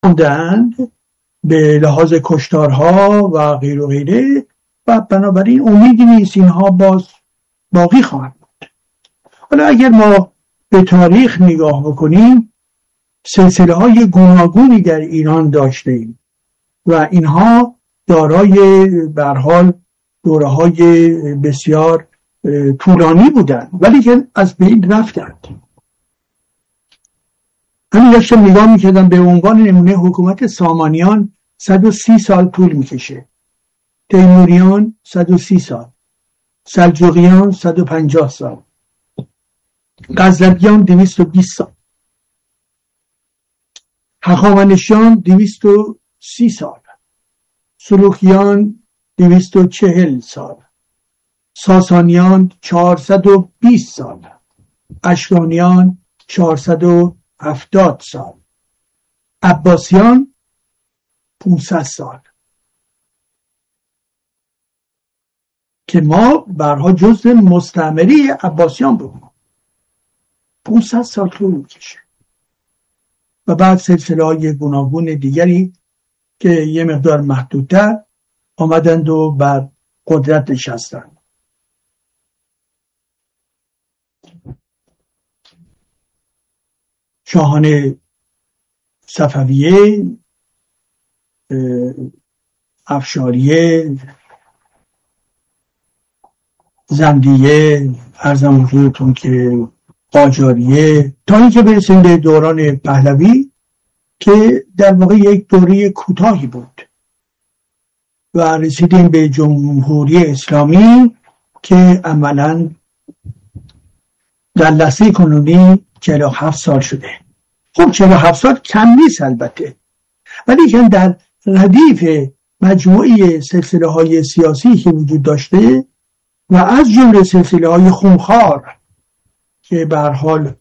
موندند به لحاظ کشتارها و غیر و غیره و بنابراین امیدی نیست اینها باز باقی خواهند بود. حالا اگر ما به تاریخ نگاه بکنیم سلسله های گوناگونی در ایران داشته ایم و اینها دارای به هر حال دوره های بسیار طولانی بودند ولی که از بین رفتند. همین داشتم نگاه میکردم به عنوان نمونه حکومت سامانیان 130 سال طول میکشه، تیموریان 130 سال، سلجوقیان 150 سال، غزنویان 220 سال، هخامنشیان 230 سال، سلوکیان 240 سال، ساسانیان 420 سال، اشکانیان 470 سال، عباسیان 500 سال که ما برها جزء مستعمره عباسیان بودیم. 500 سال طول میکشه و بعد سلسله های گوناگون دیگری که یه مقدار محدودتر آمدند و بر قدرت نشستند. شاهان صفویه، افشاریه، زندیه، عرضم حضورتون که قاجاریه، تا اینکه برسیم به دوران پهلوی که در واقع یک دوره کوتاهی بود و رسیدیم به جمهوری اسلامی که عملاً در لحظه کنونی 47 سال شده. خب 47 سال کم نیست البته، ولی که در ردیف مجموعه سلسله های سیاسی که وجود داشته و از جمله سلسله های خونخوار که به هر حال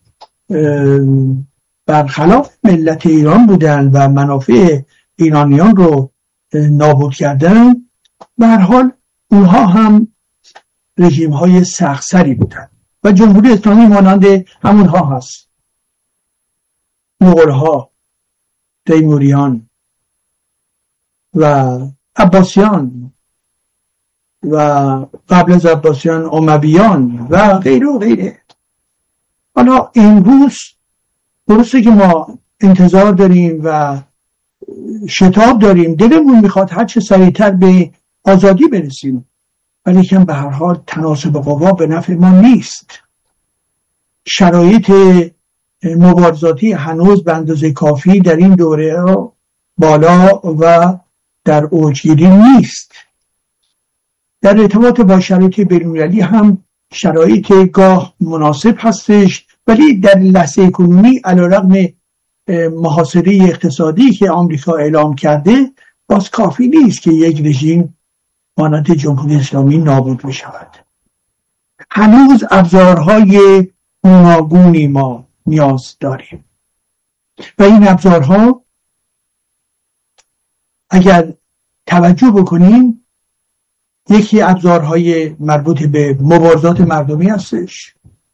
برخلاف ملت ایران بودن و منافع ایرانیان رو نابود کردن، به هر حال اونها هم رژیم های سخت‌سری بودن و جمهوری اسلامی مانند همونها هست. مغول‌ها، تیموریان و عباسیان و قبل از عباسیان امویان و غیره و غیره. حالا امروز درسته که ما انتظار داریم و شتاب داریم، دلمون میخواد هر چه سریعتر به آزادی برسیم، ولی که به هر حال تناسب قوا به نفع ما نیست. شرایط مبارزاتی هنوز به اندازه کافی در این دوره بالا و در اوجگیری نیست. در ارتباط با شرایط بین‌المللی هم شرایط گاه مناسب هستش، ولی در لحظه کنونی علیرغم محاصره اقتصادی که آمریکا اعلام کرده باز کافی نیست که یک رژیم مانند جمهوری اسلامی نابود بشود. هنوز ابزارهای گوناگونی ما نیاز داریم و این ابزارها اگر توجه بکنیم، یکی ابزارهای مربوط به مبارزات مردمی هستش،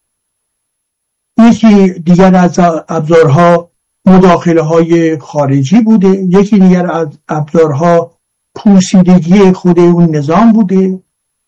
یکی دیگر از ابزارها مداخله های خارجی بوده، یکی دیگر از ابزارها پوسیدگی خود اون نظام بوده،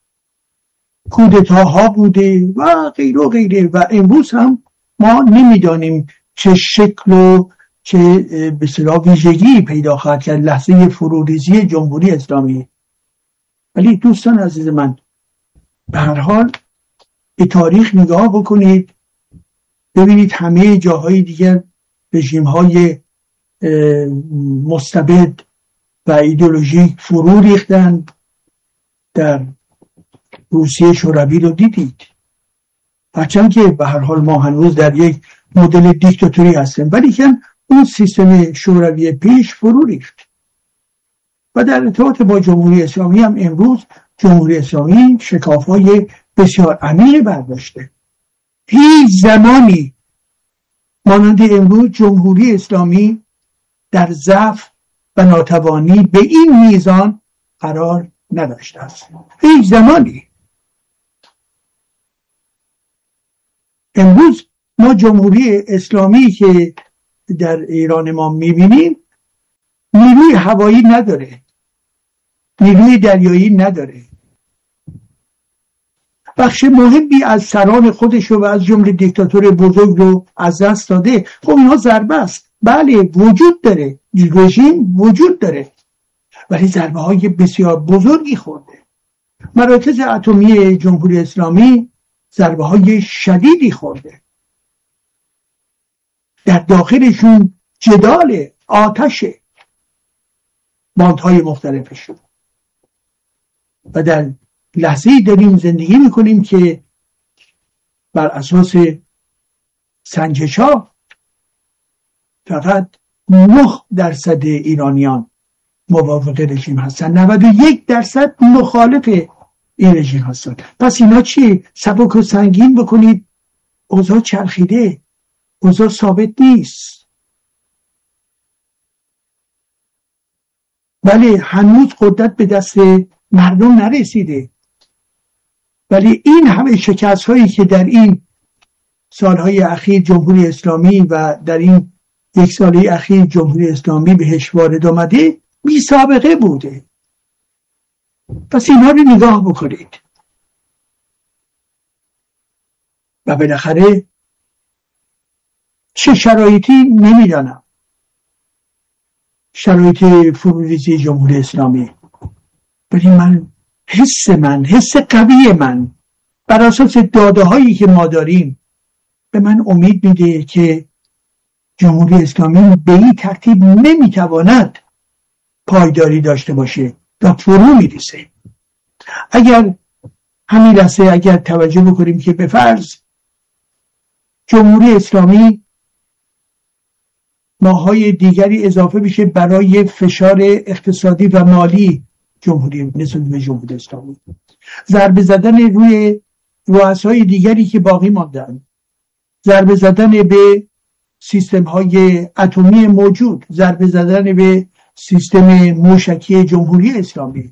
کودتاها بوده و غیره و غیره. و امروز هم ما نمیدانیم چه شکل و چه به اصطلاح ویژگی پیدا خواهد کرد لحظه فروریزی جمهوری اسلامی. ولی دوستان عزیز من، به هر حال به تاریخ نگاه بکنید، ببینید همه جاهای دیگر رژیم‌های مستبد و ایدئولوژیک فرو ریختند. در روسیه شوروی رو دیدید، هرچند که به هر حال ما هنوز در یک مدل دیکتاتوری هستیم، ولی که اون سیستم شوروی پیش فرو ریخت. و در ارتباط با جمهوری اسلامی هم امروز جمهوری اسلامی شکاف‌های بسیار عمیقی برداشته. هیچ زمانی مانند امروز جمهوری اسلامی در ضعف و ناتوانی به این میزان قرار نداشته است. هیچ زمانی. امروز ما جمهوری اسلامی که در ایران ما میبینیم نیروی هوایی نداره، نیروی دریایی نداره، بخش مهمی از سران خودش رو و از جمله دیکتاتور بزرگ رو از دست داده. خب اینها ضربه است، بله وجود داره، رژیم وجود داره، ولی ضربه های بسیار بزرگی خورده. مراکز اتمی جمهوری اسلامی ضربه های شدیدی خورده، در داخلشون جدال، آتش، باندهای مختلفشون. و در لحظه‌ای داریم زندگی میکنیم که بر اساس سنجش‌ها فقط 9% ایرانیان موافق رژیم هستن، 91% مخالف این رژیم هستن. پس اینا چی؟ سبک و سنگین بکنید، اوضاع چرخیده، اوضاع ثابت نیست. بله هنوز قدرت به دست مردم نرسیده، ولی این همه شکست هایی که در این سالهای اخیر جمهوری اسلامی و در این یک ساله اخیر جمهوری اسلامی بهش وارد آمده بی سابقه بوده. پس اینها رو نگاه بکنید و بالاخره چه شرایطی نمیدانم، شرایط فروریزی جمهوری اسلامی، ولی حس قوی من بر اساس داده هایی که ما داریم به من امید میده که جمهوری اسلامی به این ترتیب نمیتواند پایداری داشته باشه و فرو میریزه. اگر همین لحظه اگر توجه بکنیم که به فرض جمهوری اسلامی ماهای دیگری اضافه بشه برای فشار اقتصادی و مالی نسبت به جمهوری اسلامی، ضربه زدن روی رؤسای دیگری که باقی ماندن، ضربه زدن به سیستم های اتمی موجود، ضربه زدن به سیستم موشکی جمهوری اسلامی،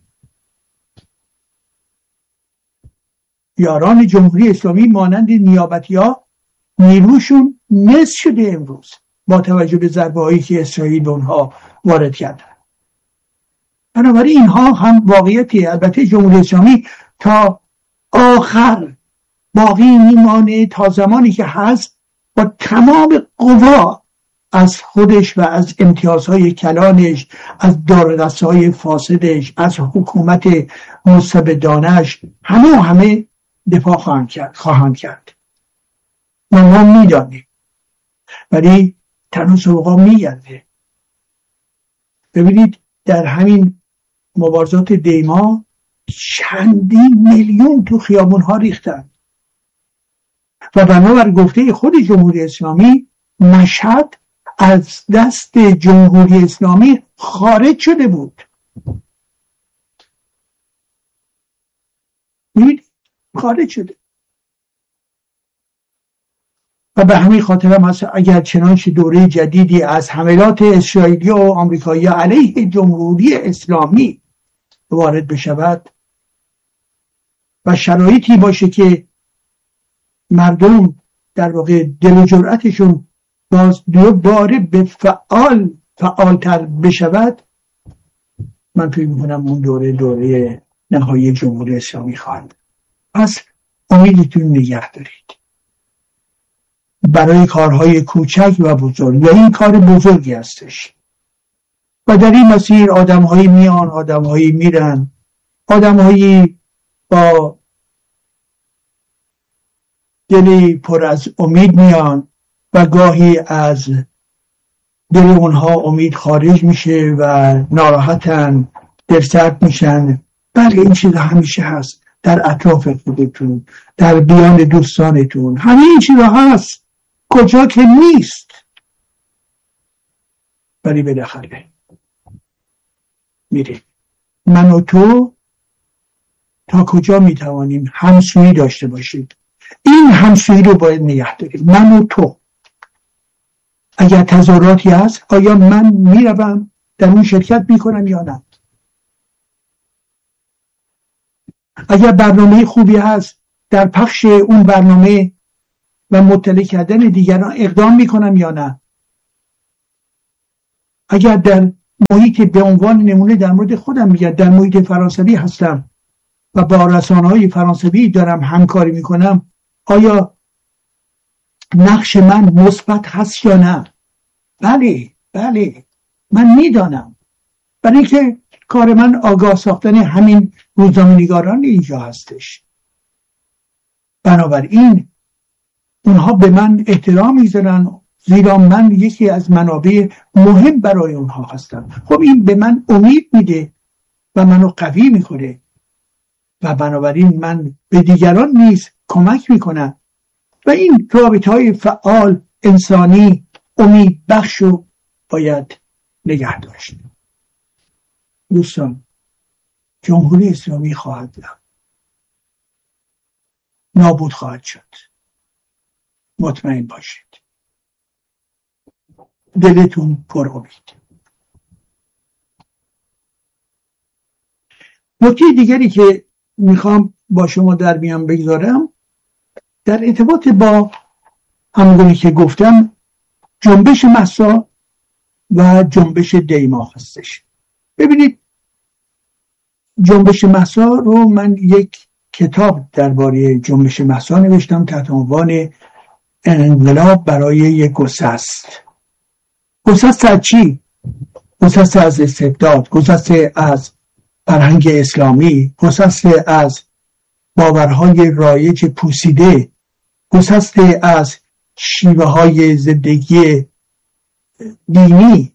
یاران جمهوری اسلامی مانند نیابتی‌ها نیروشون نصف شده امروز با توجه به ضربه هایی که اسرائیل به اونها وارد کردن. بنابراین اینها هم واقعیتی. البته جمهوری اسلامی تا آخر باقی میمانه، تا زمانی که هست با تمام قوا از خودش و از امتیازهای کلانش، از دارودسته‌های فاسدش، از حکومت مستبدانش همه دفاع خواهند کرد. ما میدانیم، ولی تناسب‌ها میگرده. ببینید در همین مبارزات دیما چندین میلیون تو خیابون‌ها ریختن و بنابر گفته خود جمهوری اسلامی مشهد از دست جمهوری اسلامی خارج شده بود. می‌بینید خارج شده. و به همین خاطر هم هست اگر چنانچه دوره جدیدی از حملات اسرائیلی و آمریکایی علیه جمهوری اسلامی وارد بشود و شرایطی باشه که مردم در واقع دل و جرأتشون باز دوباره به فعالتر بشود، من فکر میکنم اون دوره نهایی جمهوری اسلامی خواهد. پس امیدتون نگه دارید برای کارهای کوچک و بزرگ، و این کار بزرگی هستش و در این مسیر آدم‌هایی میان، آدم‌هایی میرن، آدم‌هایی با دلی پر از امید میان و گاهی از دل اونها امید خارج میشه و ناراحتن، دلسرد میشن. بله این چیز همیشه هست در اطراف خودتون، در بیان دوستانتون، همه این چیز هست، کجا که نیست. ولی بالاخره میره. من و تو تا کجا میتوانیم همسویی داشته باشیم؟ این همسویی رو باید نگه داریم. من و تو اگر تظاهراتی هست، آیا من میروم در اون شرکت میکنم یا نه؟ اگر برنامه خوبی هست در پخش اون برنامه و مطلع کردن دیگران اقدام میکنم یا نه؟ اگر در محیط به عنوان نمونه در مورد خودم میگم، در محیط فرانسوی هستم و با رسانه‌های فرانسوی دارم همکاری میکنم، آیا نقش من مثبت هست یا نه؟ بله من میدانم، برای اینکه کار من آگاه ساختن همین روزنامه‌نگاران اینجا هستش. بنابراین اونها به من احترام میذارن، زیرا من یکی از منابع مهم برای اونها هستم. خب این به من امید میده و منو قوی میکنه و بنابراین من به دیگران نیز کمک میکنم و این رابطه‌های فعال، انسانی، امید بخشو باید نگه داشت. دوستان، جمهوری اسلامی خواهد رفت، نابود خواهد شد، مطمئن باشید، دلتون پر امید. نکته دیگری که میخوام با شما در میان بگذارم در ارتباط با همونگونه که گفتم جنبش مهسا و جنبش دیما هستش. ببینید، جنبش مهسا رو من یک کتاب درباره جنبش مهسا نوشتم تحت عنوان انقلاب برای یک گسست. گسست از چی؟ گسست از استبداد، گسست از فرهنگ اسلامی، گسست از باورهای رایج پوسیده، گسست از شیوه های زندگی دینی،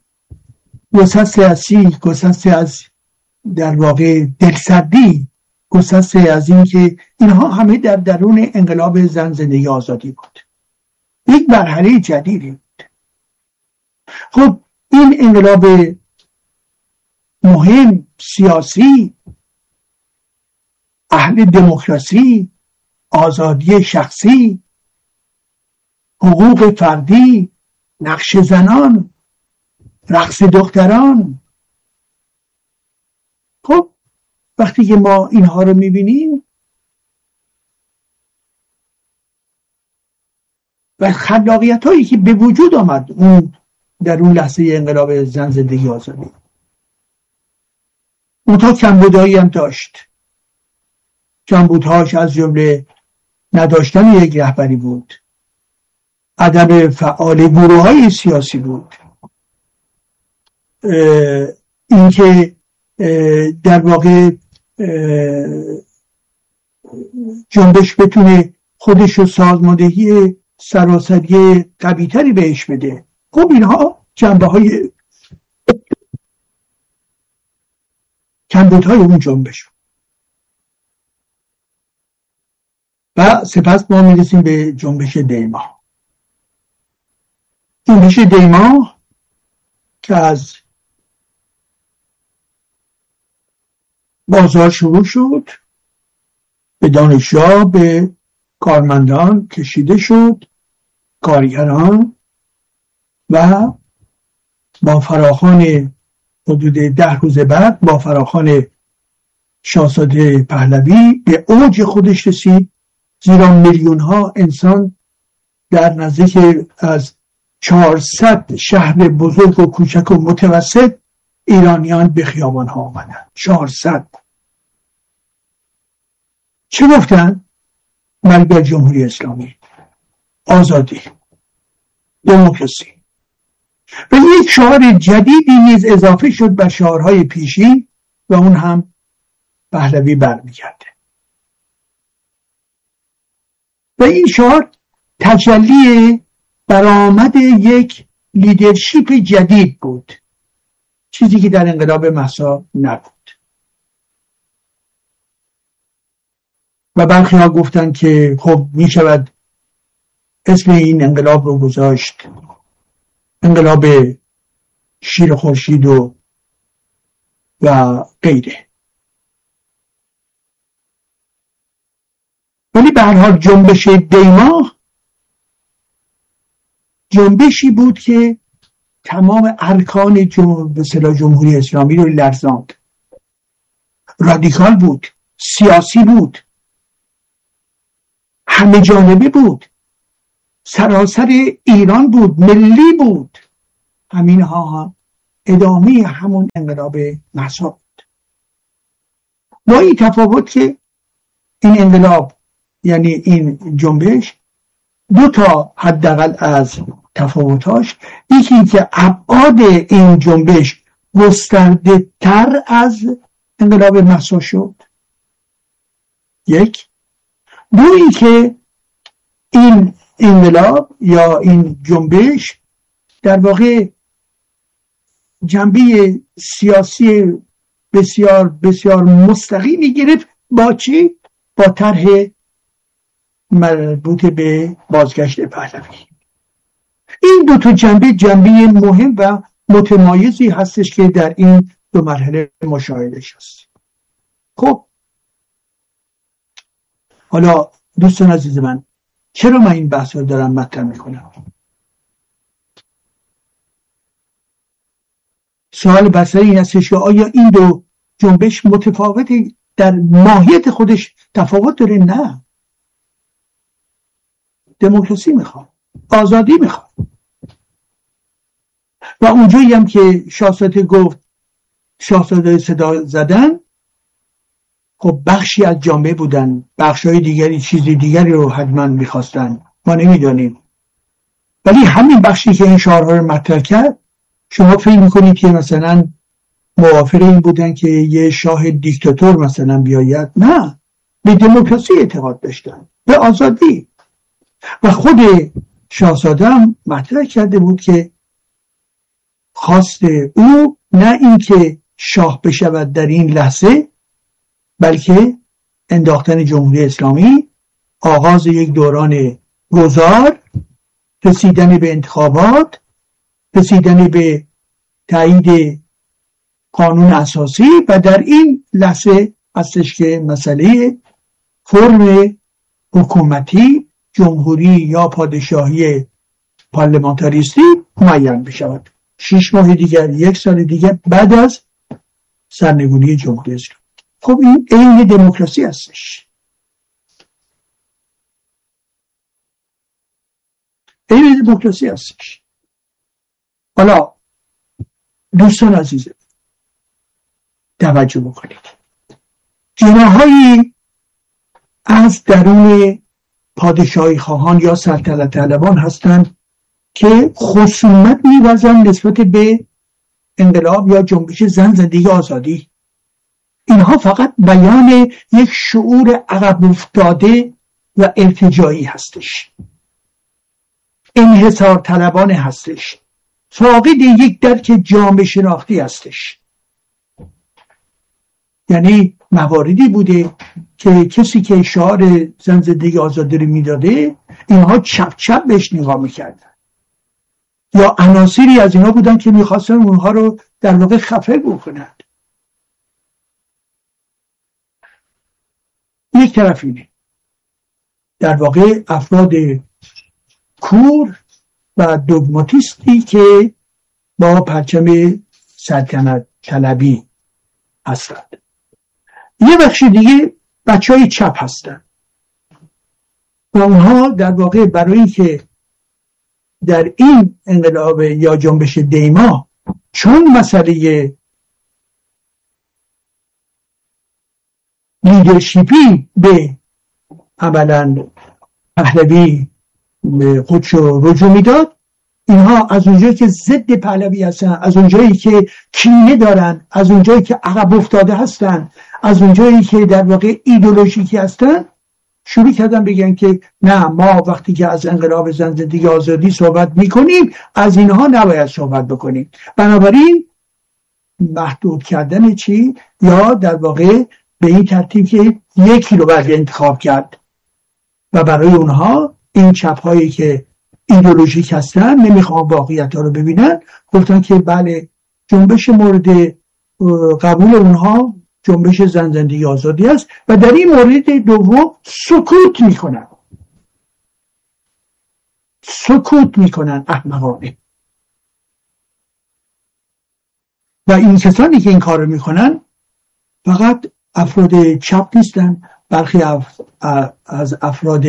گسست از در واقع دلسردی، گسست از این که اینها همه در درون انقلاب زن زندگی آزادی بود. یک مرحله جدیدی بود. خب این انقلاب مهم، سیاسی، اهل دموکراسی، آزادی شخصی، حقوق فردی، نقش زنان، رقص دختران. خب وقتی که ما اینها رو میبینیم و خلاقیت هایی که به وجود آمد در اون لحظه انقلاب زن زندگی آزادی، اونها کمبودهایی هم داشت. کمبودهاش از جمله نداشتن یک رهبری بود، عدم فعال گروه‌های سیاسی بود، اینکه در واقع جنبش بتونه خودش رو سازماندهی سراسری قوی‌تری بهش بده. خب اینها جنبه‌های کمبودهای اون جنبش. و سپس ما میرسیم به جنبش دیما. جنبش دیما که از بازار شروع شد، به دانشجوها، به کارمندان کشیده شد، کارگران، و با فراخوان حدود 10 روز بعد با فراخوان شاهزاده پهلوی به اوج خودش رسید، زیرا میلیون ها انسان در نزدیک از 400 شهر بزرگ و کوچک و متوسط ایرانیان به خیابان ها آمدن. 400. چه گفتن؟ مرگ بر جمهوری اسلامی، آزادی، دموکراسی. و یک شعار جدیدی نیز اضافه شد بر شعارهای پیشین و اون هم پهلوی برمیگرده. و این شعار تجلی برآمد یک لیدرشپ جدید بود، چیزی که در انقلاب مهسا نبود. و برخی ها گفتن که خب می شود اسم این انقلاب رو گذاشت انقلاب شیر خورشید و غیره. ولی به هر حال جنبش دیما جنبشی بود که تمام ارکان جمهوری اسلامی رو لرزاند. رادیکال بود، سیاسی بود، همه جانبه بود، سراسر ایران بود، ملی بود. همین ها ادامه همون انقلاب مهسا بود. با این تفاوت که این انقلاب یعنی این جنبش دو تا حداقل از تفاوتاش، یکی که ابعاد این جنبش گسترده تر از انقلاب مهسا شد، یک. دویی که این انقلاب یا این جنبش در واقع جنبه سیاسی بسیار بسیار مستقیمی گرفت. با چی؟ با طرح مربوط به بازگشت پهلوی. این دو تا جنبه مهم و متمایزی هستش که در این دو مرحله مشاهدهش هست. خب حالا دوستان عزیز من، چرا من این بحث رو دارم مطرح میکنم؟ سوال بسیاری این هستش که آیا این دو جنبش متفاوتی در ماهیت خودش تفاوت داره؟ نه. دموکراسی میخواد، آزادی میخواد. و اونجایی هم که شاهزاده گفت شاهزاده صدا زدن، خب بخشی از جامعه بودن، بخشای دیگری چیزی دیگری رو حتما میخواستن، ما نمیدانیم. ولی همین بخشی که این شعارها رو مطرح کرد، شما فکر میکنید که مثلا موافق این بودن که یه شاه دیکتاتور مثلا بیاید؟ نه، به دموکراسی اعتقاد داشتن، به آزادی. و خود شاهزاده هم مطرح کرده بود که خواست او نه این که شاه بشود در این لحظه، بلکه انداختن جمهوری اسلامی، آغاز یک دوران گذار، رسیدن به انتخابات، رسیدن به تایید قانون اساسی. و در این لحظه هستش که مسئله فرم حکومتی، جمهوری یا پادشاهی پارلمانتاریستی معین بشود. 6 ماه دیگر، 1 سال دیگر بعد از سرنگونی جمهوری اسلامی. خب این عین دموکراسی هستش. عین دموکراسی هستش. حالا دوستان عزیزم توجه بکنید، جناحایی از درون پادشاهی خواهان یا سلطنت طلبان هستند که خصومت می‌ورزند نسبت به انقلاب یا جنبش زن زندگی آزادی. اینها فقط بیان یک شعور عقب افتاده و ارتجاعی هستش، انحصار طلبانه هستش، فاقد یک درک جامعه شناختی هستش. یعنی مواردی بوده که کسی که شعار زن زندگی آزادی رو میداده، اینها چپ چپ بهش نگاه میکردن، یا عناصری از اینا بودن که میخواستن اونها رو در واقع خفه بکنند. یک طرف اینه، در واقع افراد کور و دوگماتیستی که با پرچم سلطنت طلبی هستند. یه بخش دیگه بچهای چپ هستند و اونها در واقع برای که در این انقلاب یا جنبش دیما، چون مسئله لیدرشیپی به عملاً پهلوی خودشو رجوع میداد، اینها از اونجایی که ضد پهلوی هستن، از اونجایی که کینه دارن، از اونجایی که عقب افتاده هستن، از اونجایی که در واقع ایدئولوژیکی هستن، شروع کردن بگن که نه، ما وقتی که از انقلاب زن زندگی آزادی صحبت میکنیم از اینها نباید صحبت بکنیم. بنابراین محدود کردن چی؟ یا در واقع به این ترتیب که یکی رو باید انتخاب کرد و برای اونها این چپ هایی که ایدئولوژیک هستن، نمیخوان واقعیت ها رو ببینن، گفتن که بله، جنبش مورد قبول اونها جنبش زن زندگی آزادی است و در این مورد دوم سکوت میکنن احمقانه. و این کسانی که این کار رو میکنن فقط افراد چپ نیستن، برخی از افراد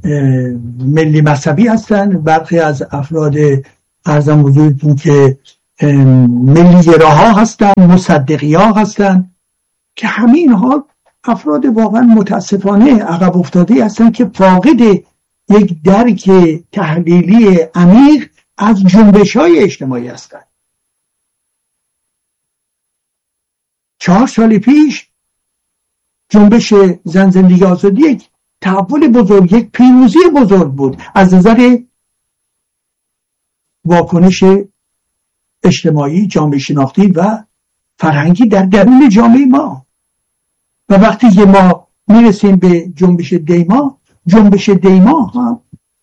ملی مذهبی هستن، برخی از افراد ارزم حضورتون که ملیگراها هستن، مصدقی ها هستن که همین ها افراد واقعا متاسفانه عقب افتاده هستن که فاقد یک درک تحلیلی عمیق از جنبش های اجتماعی هستن. 4 سال پیش جنبش زن زندگی آزادی یک تحول بزرگ، یک پیروزی بزرگ بود از نظر واکنش اجتماعی، جامعه شناختی و فرهنگی در درون جامعه ما. و وقتی که ما میرسیم به جنبش دیما هم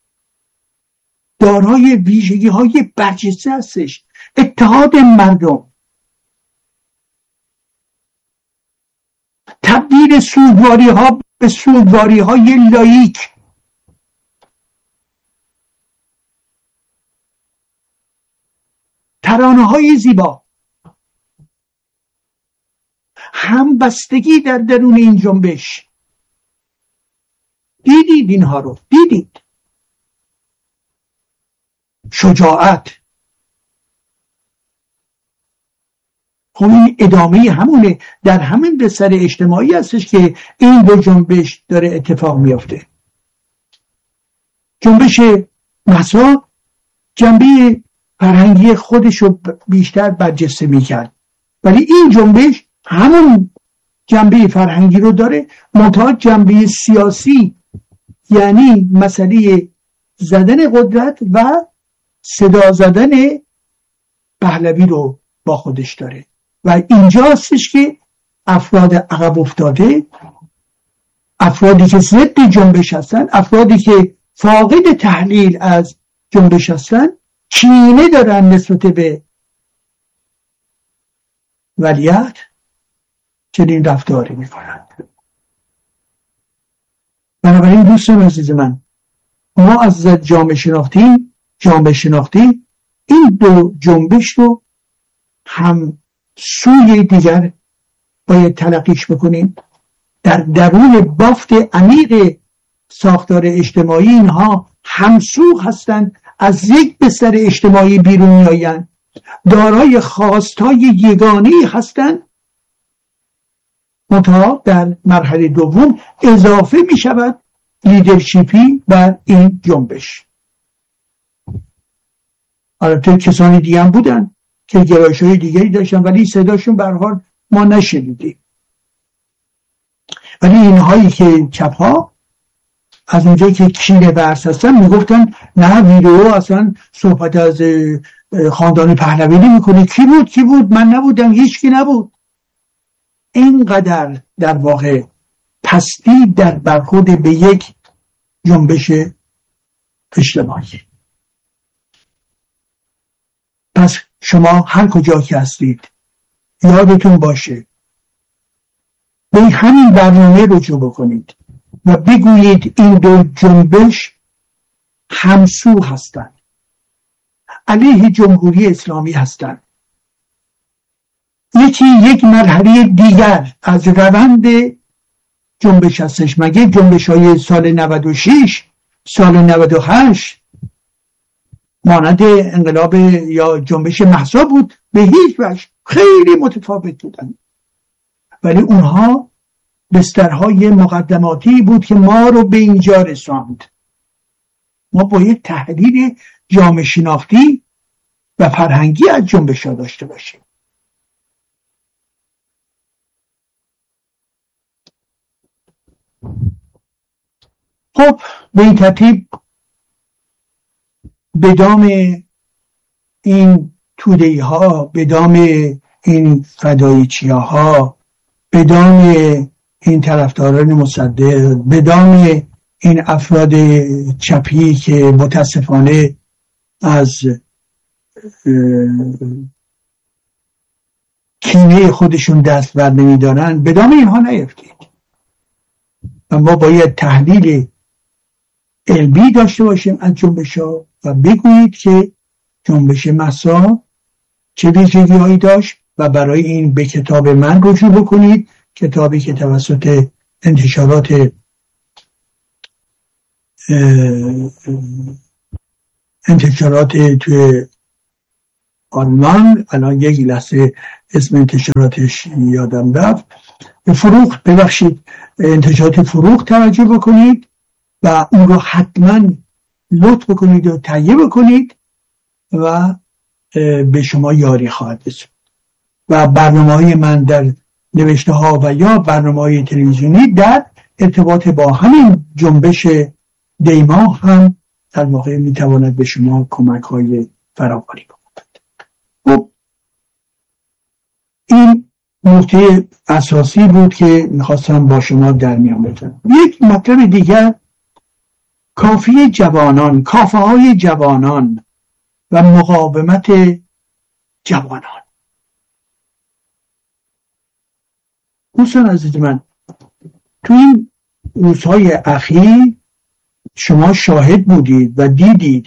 دارای ویژگی های برجسته هستش. اتحاد مردم، تبدیل سوگواری ها به سوگواری های لاییک، ترانه های زیبا، همبستگی در درون این جنبش. دیدید اینها رو؟ دیدید؟ شجاعت. خب این ادامه همونه، در همین بستر اجتماعی هستش که این دو جنبش داره اتفاق میافته. جنبش مهسا جنبه فرهنگی خودش رو بیشتر برجسته میکرد، ولی این جنبش همون جنبه فرهنگی رو داره، منتها جنبه سیاسی، یعنی مسئله زدن قدرت و صدا زدن پهلوی رو با خودش داره. و اینجا هستش که افراد عقب افتاده، افرادی که ضد جنبش هستن، افرادی که فاقد تحلیل از جنبش هستن، کینه دارن نسبت به ولیعهد، چنین رفتاری میکنن. بنابراین دوستان عزیز من، ما از جامعه شناختی این دو جنبش رو هم سوی دیگر باید تلقیش بکنیم. در درون بافت عمیق ساختار اجتماعی اینها همسو هستند، از یک بستر اجتماعی بیرون میآیند، دارای خواستهای یگانه‌ای هستند، منتها در مرحله دوم اضافه می شود لیدرشیپی بر این جنبش. البته کسانی دیگه هم بودن که گرایش‌های دیگری داشتن، ولی صداشون به هر حال ما نشنیدیم. ولی اینهایی که چپ‌ها از اونجایی که کینه ورز هستن میگفتن نه، ویدئو اصلا صحبت از خاندان پهلوی نمی‌کنه. کی بود؟ من نبودم، هیچکی نبود. اینقدر در واقع پستی در برخورد به یک جنبش اجتماعی. پس شما هر کجا که هستید یادتون باشه به همین برنامه رجوع بکنید و بگویید این دو جنبش همسو هستند، علیه جمهوری اسلامی هستند. یکی یک مرحله دیگر از روند جنبش هستش. مگه جنبش های سال 96، سال 98 مانند انقلاب یا جنبش مهسا بود؟ به هیچ وجه. خیلی متفاوت بودن، ولی اونها بسترهای مقدماتی بود که ما رو به اینجا رساند. ما باید تحلیل جامعه شناختی و فرهنگی از جنبش ها داشته باشیم. خب به این ترتیب به دام این توده‌ای ها، به دام این فدایچیا ها، به دام این طرفداران مصدق، به دام این افراد چپی که متاسفانه از کینه خودشون دست بر نمی‌دارن، به دام اینها نیفتید. و ما باید تحلیل علمی داشته باشیم از جنبش ها و بگویید که جنبش مهسا چه ویژگی هایی داشت و برای این به کتاب من رجوع بکنید، کتابی که توسط انتشارات توی آلمان، الان یک لحظه اسم انتشاراتش یادم رفت، ببخشید انتشارات فروغ توجه بکنید و اون رو حتما لطف بکنید و تهیه بکنید و به شما یاری خواهد رسید. و برنامه‌های من در نوشته ها و یا برنامه‌های تلویزیونی در ارتباط با همین جنبش دیما هم در واقع میتواند به شما کمک‌های فراوانی کند. خب این نکته اساسی بود که میخواستم با شما در میان بذارم. یک مطلب دیگر کافه های جوانان و مقاومت جوانان. دوستان عزیز من، تو این روزهای اخیر شما شاهد بودید و دیدید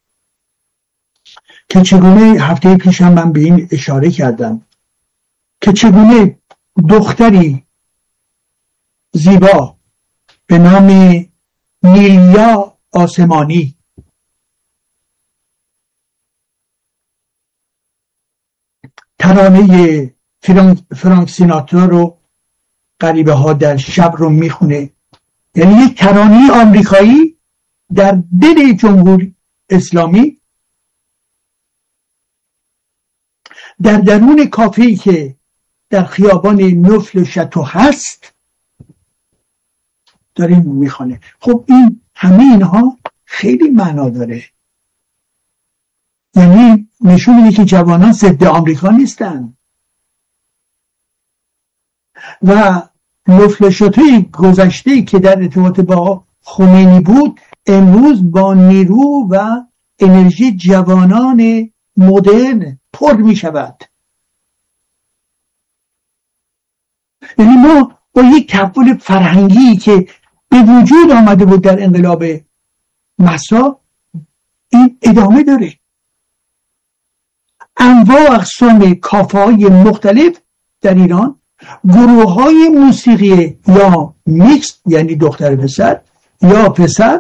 که چگونه، هفته پیشم من به این اشاره کردم که چگونه دختری زیبا به نام نیلیا آسمانی ترانه فرانک سیناترا رو غریبه ها در شب رو میخونه. یعنی یک ترانه آمریکایی در دل جمهوری اسلامی در درون کافه‌ای که در خیابان نفل و شتو هست داره میخونه. خب این همه اینها خیلی معنا داره، یعنی نشون میده که جوانان ضد آمریکا نیستن و نفل و شتوی گذشته که در ارتباط با خمینی بود امروز با نیرو و انرژی جوانان مدرن پر می شود. یعنی ما با یک تحول فرهنگی که به وجود آمده بود در انقلاب مهسا، این ادامه داره. انواع اقسام کافه‌های مختلف در ایران، گروه‌های موسیقی یا میکس، یعنی دختر پسر یا پسر،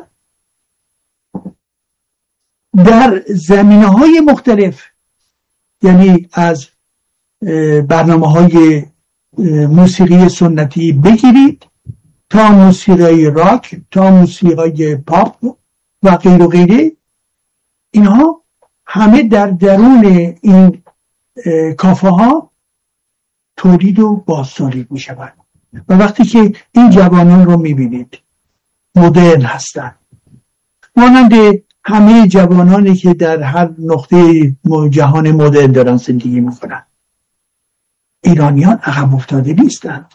در زمینه‌های مختلف، یعنی از برنامه‌های موسیقی سنتی بگیرید تا موسیقی راک تا موسیقی پاپ و غیر و غیره، اینها همه در درون این کافه ها تولید و بازتولید می شود. و وقتی که این جوانان رو می بینید مدرن هستن، مانند همه جوانانی که در هر نقطه جهان مدرن دارن زندگی می کنن، ایرانیان عقب افتاده نیستن.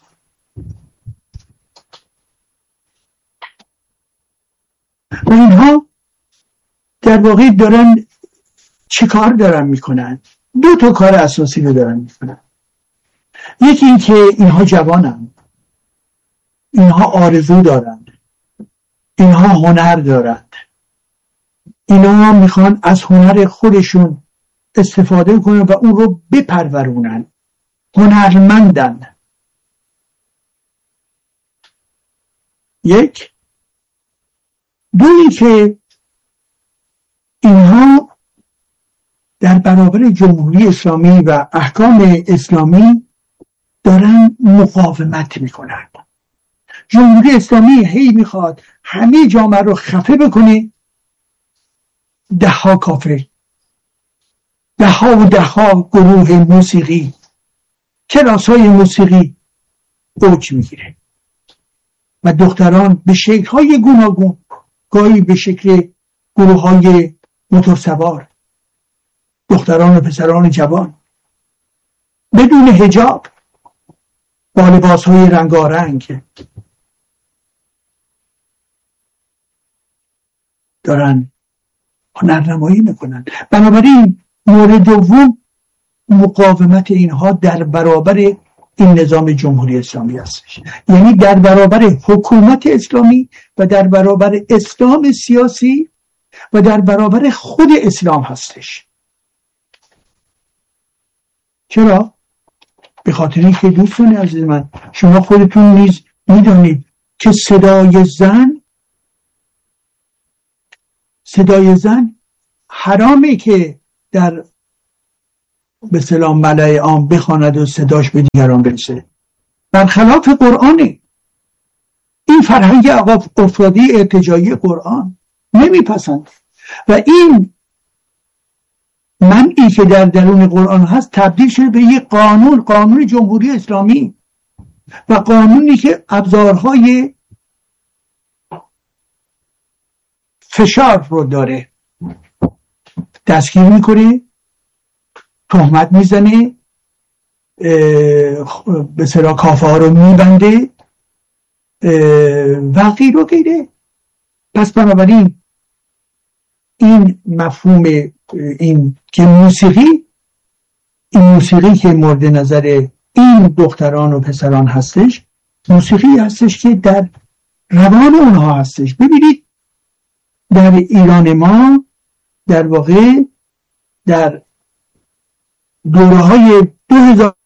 و اینها در واقع دارن چه کار دارن میکنن؟ دو تا کار اساسی رو دارن میکنن. یکی این که اینها جوانن، اینها آرزو دارند، اینها هنر دارند، اینها میخوان از هنر خودشون استفاده کنن و اون رو بپرورونن، هنرمندن. یک. دویی که اینها در برابر جمهوری اسلامی و احکام اسلامی دارن مقاومت میکنن. جمهوری اسلامی هی میخواد همه جامعه رو خفه بکنه، دهها کافه، دهها گروه موسیقی، کلاس‌های موسیقی اوج میگیره و دختران به شکل‌های گوناگون، گاهی به شکل گروه‌های موتورسوار، دختران و پسران جوان بدون حجاب با لباس‌های رنگارنگ دارن هنرنمایی میکنن. بنابراین مورد دوم مقاومت اینها در برابر این نظام جمهوری اسلامی هستش، یعنی در برابر حکومت اسلامی و در برابر اسلام سیاسی و در برابر خود اسلام هستش. چرا؟ به خاطر اینکه دوستان عزیز من، شما خودتون نیز میدونید که صدای زن حرامه که در به سلام ملأ عام بخواند و صداش به دیگران برسه. برخلاف قرآنه. این فرهنگ عقب افتاده ارتجاعی قرآن نمیپسند و این منعی که در درون قرآن هست تبدیل شده به یک قانون جمهوری اسلامی و قانونی که ابزارهای فشار رو داره، دستگیر میکنه، تهمت میزنه، به صلاح کافه ها رو میبنده و غیر و غیره. پس بنابراین این مفهوم این که موسیقی که مورد نظر این دختران و پسران هستش، موسیقی هستش که در روان اونها هستش. ببینید در ایران ما در واقع در دوره‌های 2000